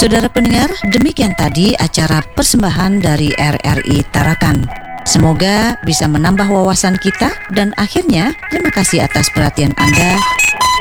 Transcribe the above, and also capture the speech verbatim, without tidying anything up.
Saudara pendengar, demikian tadi acara persembahan dari R R I Tarakan. Semoga bisa menambah wawasan kita dan akhirnya terima kasih atas perhatian Anda.